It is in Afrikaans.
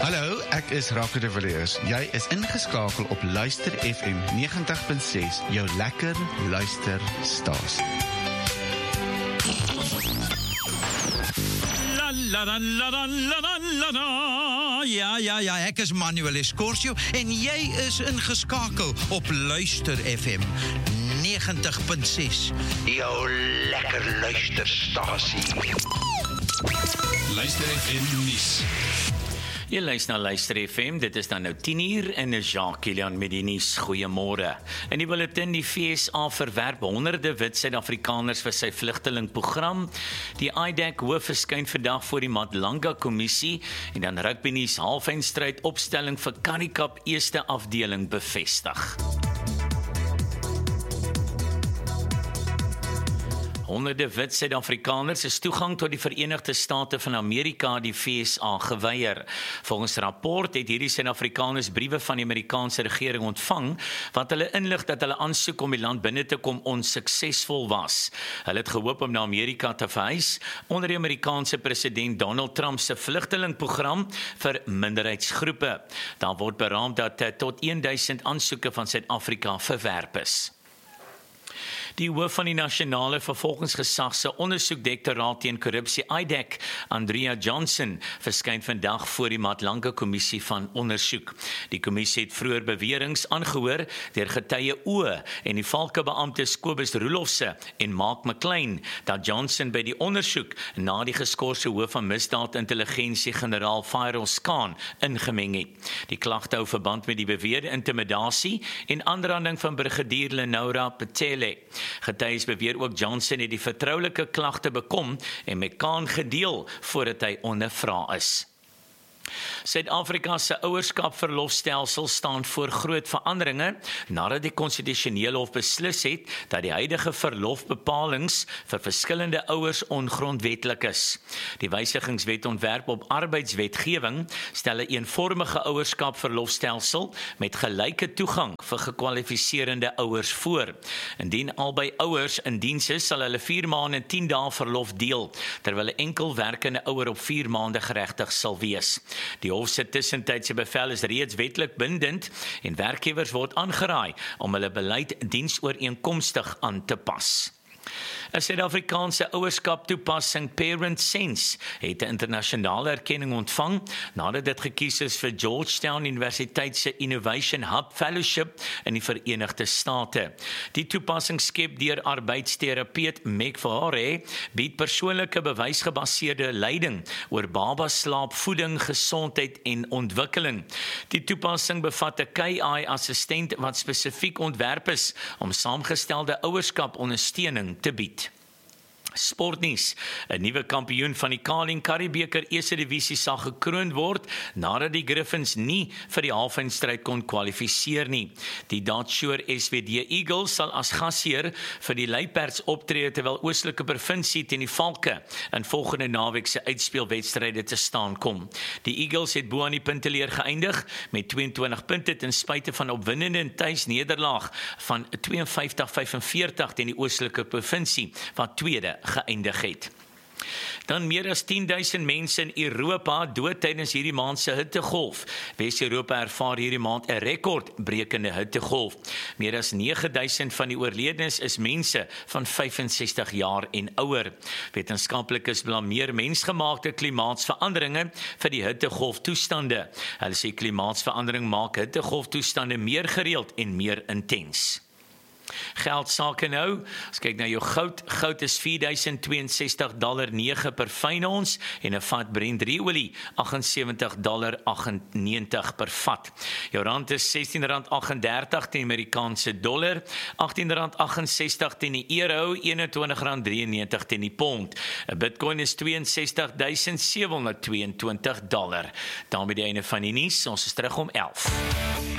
Hallo, ek is Rakel de Villiers. Jy is ingeskakel op Luister FM 90.6, jou lekker luisterstasie. Ja, ek is Manuel Escorcio en jy is ingeskakel op Luister FM 90.6, jou lekker luisterstasie. Luister FM nuus. Jy luister na Luister FM, dit is dan nou 10:00 en is Jacques Kilian met die nuus. Goeiemôre. In die bulletin, die FSA verwerp honderde wit Suid-Afrikaners vir sy vlugtelingprogram. Die IDEC hoof verskyn vandag voor die Madlanga kommissie en dan rugby nuus, halfeindstryd opstelling vir Karikap eerste afdeling bevestig. Honderde wit Suid-Afrikaners is toegang tot die Verenigde State van Amerika, die FSA, geweier. Volgens rapport het hierdie Suid-Afrikaners briewe van die Amerikaanse regering ontvang, wat hulle inlig dat hulle aansoek om die land binne te kom onsuksesvol was. Hulle het gehoop om na Amerika te verhuis onder die Amerikaanse president Donald Trump se vlugtelingprogram vir minderheidsgroepe. Daar word beraam dat tot 1000 aansoeke van Suid-Afrika verwerp is. Die hoof van die Nasionale Vervolgingsgesag se Ondersoekdirektoraat teen Korrupsie IDEC, Andrea Johnson, verskyn vandag voor die Madlanga kommissie van ondersoek. Die kommissie het vroeër beweringe aangehoor deur getuie Oë en die valkebeamptes Kobus Roelofse en Mark McLean dat Johnson by die ondersoek na die geskorse hoof van misdaadintelligensie generaal Firoz Khan ingemeng het. Die klagte hou verband met die beweerde intimidasie en aanranding van brigadier Lenoura Petele. Getuies beweer ook Johnson het die vertroulike klagte bekom en met Khan gedeel voordat hy ondervra is. Suid-Afrika se ouerskapverlofstelsel staan voor groot veranderinge nadat die konstitusionele hof beslis het dat die huidige verlofbepalings vir verskillende ouers ongrondwetlik is. Die wysigingswetontwerp op arbeidswetgewing stel 'n eenvormige ouerskapverlofstelsel met gelyke toegang vir gekwalifiserende ouers voor. Indien albei ouers in diens is, sal hulle 4 maande en 10 dae verlof deel, terwyl 'n enkel werkende ouer op 4 maande geregtig sal wees. Die hof se tussentydse bevel is reeds wetlik bindend en werkgewers word aangeraai om hulle beleid diensooreenkomstig aan te pas. 'n Suid-Afrikaanse ouerskap toepassing Parent Sense het 'n internasionale erkenning ontvang nadat dit gekies is vir Georgetown Universiteit se Innovation Hub Fellowship in die Verenigde State. Die toepassing skep deur arbeidsterapeut Meg Verhare bied persoonlike bewysgebaseerde leiding oor babaslaap, voeding, gesondheid en ontwikkeling. Die toepassing bevat 'n KI-assistent wat spesifiek ontwerp is om saamgestelde ouerskap-ondersteuning te bied. Sportnuus. 'n Nuwe kampioen van die Carling Currie-beker eerste divisie sal gekroon word nadat die Griffins nie vir die halfeindstryd kon kwalifiseer nie. Die Dutchshore SWD Eagles sal as gasheer vir die Luiperds optree terwyl Oostelike Provinsie teen die Valke in volgende naweek se uitspelwedstryde te staan kom. Die Eagles het bo aan die punteleer geëindig met 22 punte ten spyte van opwindende tuisnederlaag van 52-45 teen die Oostelike Provinsie wat tweede geëindig het. Dan meer as 10.000 mense in Europa dood tydens hierdie maand se hittegolf. Wes-Europa ervaar hierdie maand 'n rekordbrekende hittegolf. Meer as 9.000 van die oorledenes is mense van 65 jaar en ouer. Wetenskaplikes blameer mensgemaakte klimaatsveranderinge vir die hittegolftoestande. Hulle sê klimaatsverandering maak hittegolftoestande meer gereeld en meer intens. Geldsake nou, as kyk na jou goud is $4,062.9 per fyn ons en 'n vat Brent olie $78.98 per vat. Jou rand is R16.38 teen die Amerikaanse dollar, R18.68 teen die euro, R21.93 teen die pond. 'n Bitcoin is $62.722. daarmee die einde van die nuus, ons is terug om 11.